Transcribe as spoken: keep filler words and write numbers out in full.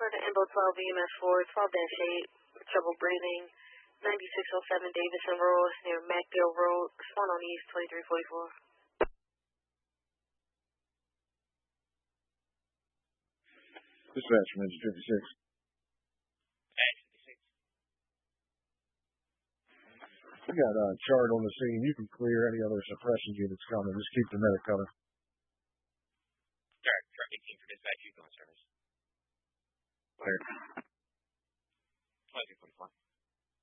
to Ambo twelve E M S four, twelve dash eight, trouble breathing, ninety-six oh seven Davidson Road near MacDill Road. Respond on East twenty-three forty-four. Dispatch from engine fifty-six. fifty-six. We got a uh, chart on the scene. You can clear any other suppression units coming. Just keep the medic coming. Chart, chart eighteen for dispatch. You go in service. Clear. twenty-three forty-four.